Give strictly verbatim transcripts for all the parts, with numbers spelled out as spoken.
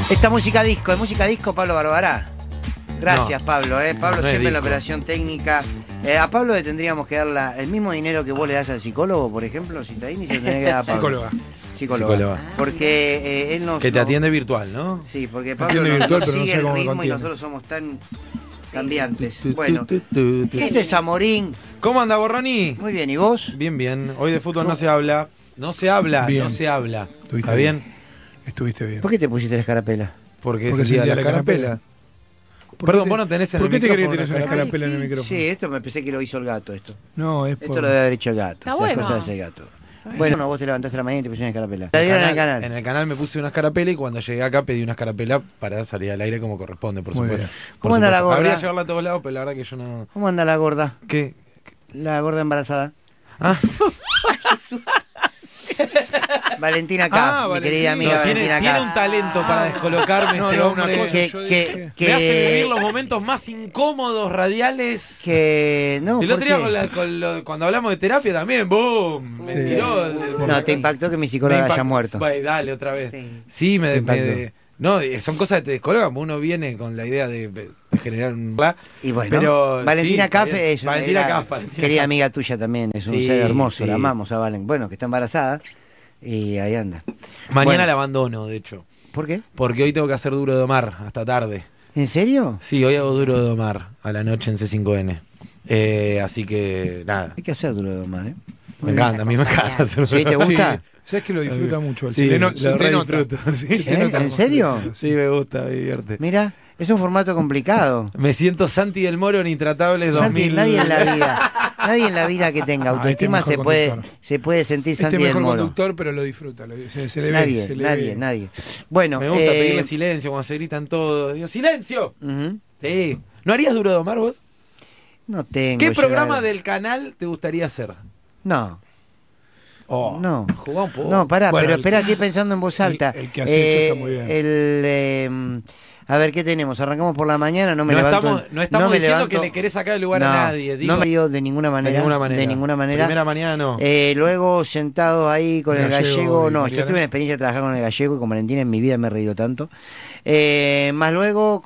Esta música disco, es música disco Pablo Barbará. Gracias, no, Pablo. Eh. Pablo no siempre en la operación técnica. Eh, a Pablo le tendríamos que dar la, el mismo dinero que vos le das al psicólogo, por ejemplo, si te ahí, se tendría que dar a Pablo. Psicóloga. Psicóloga. Psicóloga. Porque eh, él nos... Que te no, atiende virtual, ¿no? Sí, porque Pablo nos, virtual, nos sigue no sé el cómo ritmo contiene. y nosotros somos tan cambiantes. Bueno, ¿qué haces, Amorín? ¿Cómo anda, Borroni? Muy bien, ¿y vos? Bien, bien. Hoy de fútbol no se habla. No se habla, bien. no se habla. Estuviste ¿Está bien? bien? Estuviste bien. ¿Por qué te pusiste la escarapela? Porque, Porque es el día de la la escarapela. carapela. Perdón, te, vos no tenés en ¿Por el qué te querés micrófono tener una una escarapela escarapela? en el micrófono? Sí, esto me pensé que lo hizo el gato, esto. No, es Esto por... lo debe haber hecho el gato. Está Esas bueno. cosas hace el gato. Bueno, no, vos te levantaste a la mañana y te pusiste una escarapela. La dieron en el canal. En el canal me puse una escarapela y cuando llegué acá pedí una escarapela para salir al aire como corresponde, por Muy supuesto. bien. Por ¿Cómo anda la supuesto. gorda? Habría llevarla a todos lados, pero la verdad que yo no... ¿Cómo anda la gorda? ¿Qué? La gorda embarazada. Ah, Valentina K, Ah, mi Valentina. querida amiga no, tiene, Valentina tiene K. un talento para descolocarme No, este no, una hombre. cosa, Que, yo que, dije- que, Me hace vivir los momentos más incómodos, radiales. que no, El ¿por otro día qué? con la- con lo- cuando hablamos de terapia también, ¡boom! Me Sí. tiró. No, te impactó que mi Me psicóloga haya impactó. muerto. Vale, dale, otra vez. Sí. Sí, me, Te me- impactó. no, eh, son cosas que te descolocan. Uno viene con la idea de, de generar un... Y bueno, Pero, Valentina sí, Café bien. es una Valentina era Café, Valentina querida Café. amiga tuya también, es un Sí, ser hermoso, sí. la amamos a Valen. Bueno, que está embarazada y ahí anda. Mañana Bueno. la abandono, de hecho. ¿Por qué? Porque hoy tengo que hacer duro de domar hasta tarde. ¿En serio? Sí, hoy hago duro de domar a la noche en C cinco N. Eh, así que, nada. Hay que hacer duro de domar, ¿eh? Me encanta, a mí me encanta hacer ¿Sí? ¿Te gusta? Sí, sabes que lo disfruta mucho. Sí, se no, lo se te re nota. disfruto, sí. Se te ¿Eh? nota. ¿En serio? Sí, me gusta, me divierte. Mira, es un formato complicado. Me siento Santi del Moro en Intratables Santi, dos mil. nadie en la vida, nadie en la vida que tenga Ah, este autoestima mejor se puede, conductor. se puede sentir Este Santi es del mejor Moro. conductor, pero lo disfruta. Lo, se, se le ve. Nadie, se le nadie, ve. nadie. Bueno, Me gusta eh, pedirle silencio cuando se gritan todos. Digo, ¡silencio! ujú. Sí. ¿No harías duro de domar vos? No tengo. ¿Qué yo programa la- del canal te gustaría hacer? No, Oh, no. Jugá un poco. No, pará, Bueno, pero el espera, que- estoy pensando en voz el- alta. el que has hecho está muy bien. El, eh, a ver, ¿qué tenemos? Arrancamos por la mañana, no me no levanto. estamos, no estamos me diciendo levanto- que le querés sacar el lugar no, a nadie. Digo, no me dio de ninguna manera. de ninguna manera. De ninguna manera. Primera mañana no. Eh, luego sentado ahí con el Gallego gallego, y no, yo Mariana. tuve la experiencia de trabajar con el gallego y con Valentina en mi vida me he reído tanto. Eh, más luego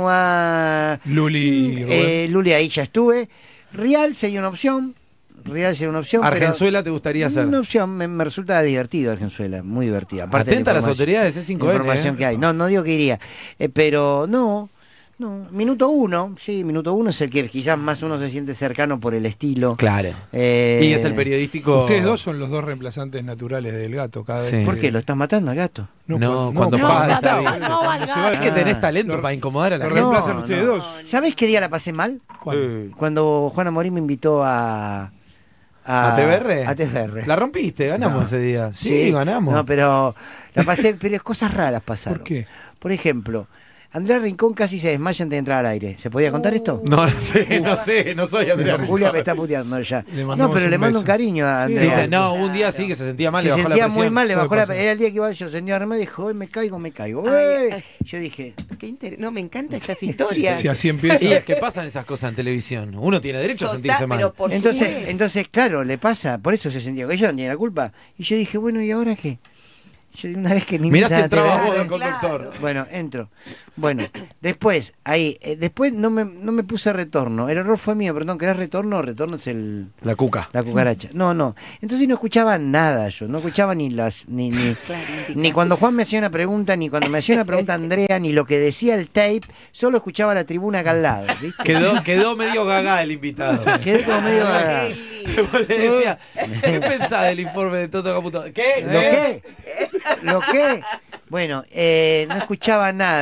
continúa Luli. eh, Luli, ahí ya estuve. Real sería una opción. Real sería una opción. pero- Argenzuela te gustaría hacer. Una opción, me, me resulta divertido Argenzuela, muy divertida. Aparte de Atenta a la las información- autoridades, es cinco la N. información eh. que hay. No, no digo que iría. Eh, pero no, no. Minuto uno, sí, minuto uno es el que quizás más uno se siente cercano por el estilo. Claro. Eh, Y es el periodístico. Ustedes dos son los dos reemplazantes naturales del gato. Cada Sí. vez ¿Por que- qué? ¿Lo estás matando al gato? No, cuando- cuando no, falta, cuando- ¿viste? no, cuando no, se va- Es que tenés Ah. talento Lo- para incomodar a la lo gente. reemplazan No, ustedes no. dos. ¿Sabés qué día la pasé mal? ¿Cuándo? Eh, Cuando Juana Morín me invitó a... ¿A T V R? A T V R. La rompiste, ganamos No. ese día. Sí, ganamos. No, pero la pasé, pero cosas raras pasaron. ¿Por qué? Por ejemplo, Andrea Rincón casi se desmaya antes de entrar al aire. ¿Se podía contar esto? No, no sé, no sé, no soy Andrea. No, Julia me está puteando ya. Le No, mandamos pero un le mando un beso. cariño a Sí, Sí, Andrea. dice, no, un día sí que se sentía mal, se le bajó la sentía presión. muy mal, le Puede bajó la pasar. Era el día que iba yo, señor Remedio, dijo, hoy me caigo, me caigo. Ay, ¡Ey! ay. Yo dije, Qué inter- No, me encantan estas historias. Si así empieza. Y es que pasan esas cosas en televisión. Uno tiene derecho a Total, sentirse mal. pero por entonces, supuesto. entonces, claro, le pasa, por eso se sentía, ella no tiene la culpa. Y yo dije, bueno, ¿y ahora qué? Yo una vez que me Mirá invitan si a T V entrabas R, vos del Claro. conductor. Bueno, entro. Bueno, después, ahí, eh, después no me, no me puse retorno. El error fue mío, perdón, ¿querés retorno? Retorno es el... La cuca. La cucaracha. No, no. Entonces no escuchaba nada yo, no escuchaba ni las, ni, ni, Claro, ni cuando Juan me hacía una pregunta, ni cuando me hacía una pregunta Andrea, ni lo que decía el tape, solo escuchaba la tribuna acá al lado, ¿viste? Quedó, quedó medio gaga el invitado. Quedé como medio... ah, Vos le decía, ¿qué pensás del informe de Toto Caputo? ¿Qué? ¿Lo qué? ¿Lo qué? Bueno, eh, no escuchaba nada.